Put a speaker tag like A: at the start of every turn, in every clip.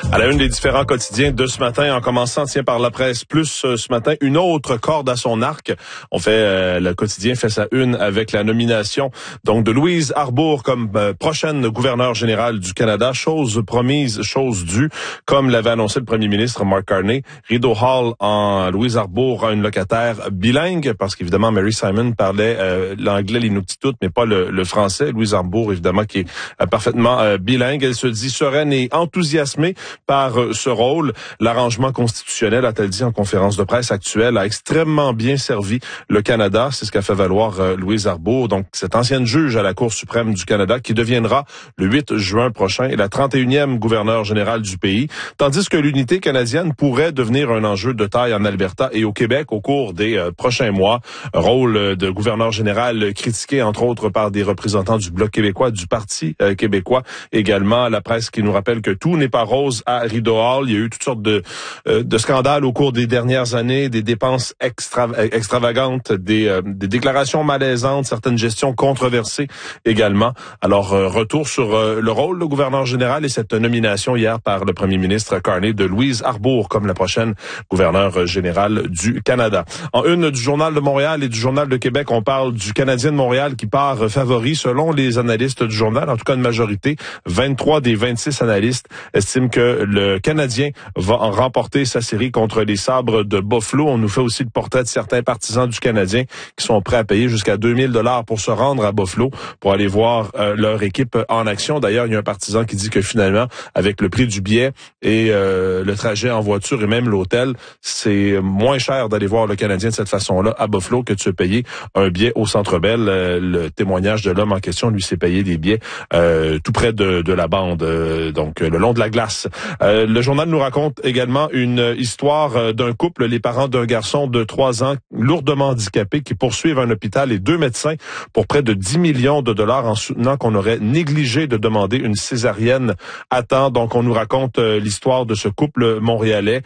A: À la une des différents quotidiens de ce matin, en commençant par la presse plus ce matin, une autre corde à son arc. Le quotidien fait sa une avec la nomination donc de Louise Arbour comme prochaine gouverneure générale du Canada, chose promise, chose due, comme l'avait annoncé le premier ministre Mark Carney. Rideau Hall en Louise Arbour a une locataire bilingue, parce qu'évidemment Mary Simon parlait l'anglais, l'inuktitut, mais pas le français. Louise Arbour, évidemment, qui est parfaitement bilingue. Elle se dit sereine et enthousiasmée par ce rôle. L'arrangement constitutionnel, a-t-elle dit en conférence de presse actuelle, a extrêmement bien servi le Canada. C'est ce qu'a fait valoir Louise Arbour, donc cette ancienne juge à la Cour suprême du Canada, qui deviendra le 8 juin prochain et la 31e gouverneure générale du pays. Tandis que l'unité canadienne pourrait devenir un enjeu de taille en Alberta et au Québec au cours des prochains mois. Rôle de gouverneur général critiqué, entre autres, par des représentants du Bloc québécois, du Parti québécois. Également, la presse qui nous rappelle que tout n'est pas rose à Rideau Hall. Il y a eu toutes sortes de scandales au cours des dernières années, des dépenses extravagantes, des déclarations malaisantes, certaines gestions controversées également. Alors, retour sur le rôle de gouverneur général et cette nomination hier par le premier ministre Carney de Louise Arbour comme la prochaine gouverneure générale du Canada. En une du Journal de Montréal et du Journal de Québec, on parle du Canadien de Montréal qui part favori selon les analystes du journal, en tout cas une majorité. 23 des 26 analystes estiment que le Canadien va en remporter sa série contre les Sabres de Buffalo. On nous fait aussi le portrait de certains partisans du Canadien qui sont prêts à payer jusqu'à 2000 $ pour se rendre à Buffalo pour aller voir leur équipe en action. D'ailleurs, il y a un partisan qui dit que finalement, avec le prix du billet et le trajet en voiture et même l'hôtel, c'est moins cher d'aller voir le Canadien de cette façon-là à Buffalo que de se payer un billet au Centre Bell. Le témoignage de l'homme en question, lui, s'est payé des billets tout près de la bande, donc le long de la glace. Le journal nous raconte également une histoire d'un couple, les parents d'un garçon de 3 ans lourdement handicapé qui poursuivent un hôpital et 2 médecins pour près de 10 millions de dollars en soutenant qu'on aurait négligé de demander une césarienne à temps. Donc, on nous raconte l'histoire de ce couple montréalais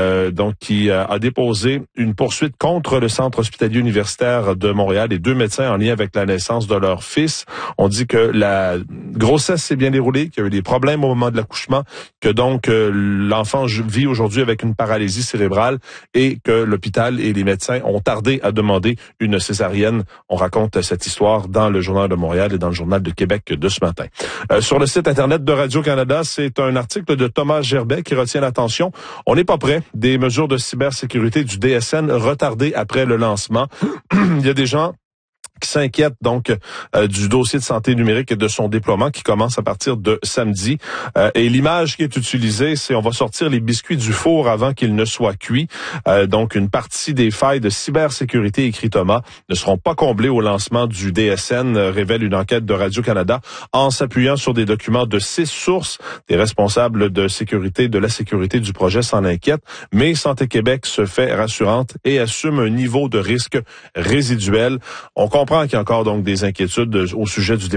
A: qui a déposé une poursuite contre le Centre hospitalier universitaire de Montréal et 2 médecins en lien avec la naissance de leur fils. On dit que la grossesse s'est bien déroulée, qu'il y a eu des problèmes au moment de l'accouchement, que donc l'enfant vit aujourd'hui avec une paralysie cérébrale et que l'hôpital et les médecins ont tardé à demander une césarienne. On raconte cette histoire dans le Journal de Montréal et dans le Journal de Québec de ce matin. Sur le site Internet de Radio-Canada, c'est un article de Thomas Gerbet qui retient l'attention. On n'est pas prêt. Des mesures de cybersécurité du DSN retardées après le lancement. Il y a des gens qui s'inquiète donc du dossier de santé numérique et de son déploiement qui commence à partir de samedi. Et l'image qui est utilisée, c'est on va sortir les biscuits du four avant qu'ils ne soient cuits. Donc une partie des failles de cybersécurité, écrit Thomas, ne seront pas comblées au lancement du DSN, révèle une enquête de Radio-Canada en s'appuyant sur des documents de 6 sources. Des responsables de la sécurité du projet s'en inquiètent, mais Santé Québec se fait rassurante et assume un niveau de risque résiduel. On comprend qu'il y a encore donc des inquiétudes au sujet du